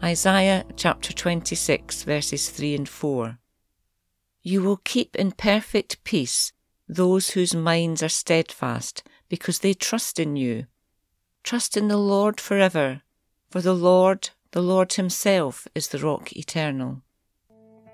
Isaiah chapter 26 verses 3 and 4. You will keep in perfect peace those whose minds are steadfast, because they trust in you. Trust in the Lord forever, for the Lord himself is the rock eternal.